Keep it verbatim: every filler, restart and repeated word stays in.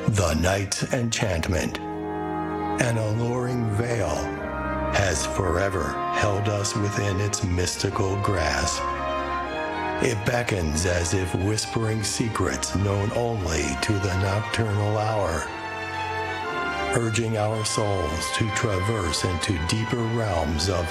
The night's enchantment, an alluring veil, has forever held us within its mystical grasp. It beckons as if whispering secrets known only to the nocturnal hour, urging our souls to traverse into deeper realms of